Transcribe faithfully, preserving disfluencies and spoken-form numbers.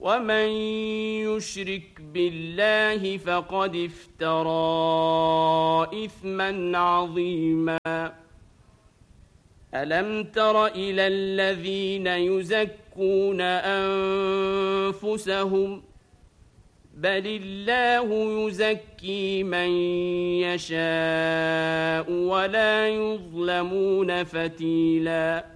ومن يشرك بالله فقد افترى إثما عظيما ألم تر إلى الذين يزكون أنفسهم بل الله يزكي من يشاء ولا يظلمون فتيلاً